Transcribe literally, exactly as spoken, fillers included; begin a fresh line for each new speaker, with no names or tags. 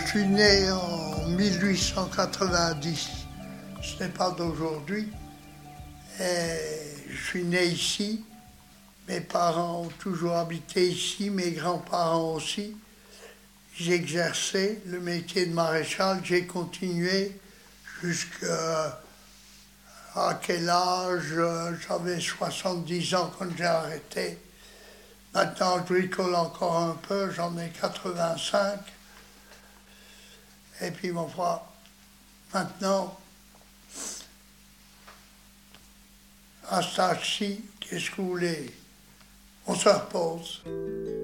Je suis né en mille huit cent quatre-vingt-dix, ce n'est pas d'aujourd'hui. Et je suis né ici, mes parents ont toujours habité ici, mes grands-parents aussi. J'ai exercé le métier de maréchal, j'ai continué jusqu'à quel âge? J'avais soixante-dix ans quand j'ai arrêté. Maintenant, je bricole encore un peu, j'en ai quatre-vingt-cinq. Et puis, mon frère, maintenant, à cet âge-ci, qu'est-ce que vous voulez? On se repose.